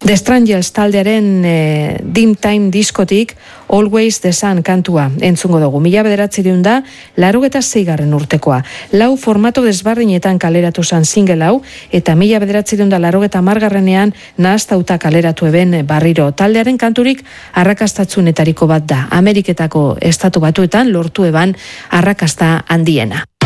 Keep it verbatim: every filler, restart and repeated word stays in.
The Strangers taldearen e, Dim Time diskotik Always the Sun kantua entzungo dugu. Mila bederatziehun da laurogeita seigarren urtekoa. Lau formato desbardinetan kaleratu zan single hau eta mila bederatziehun da laurogeita hamargarrenean nahastauta kaleratu eben barriro. Taldearen kanturik arrakastatzunetariko bat da. Ameriketako estatu batuetan lortu eban arrakasta handiena.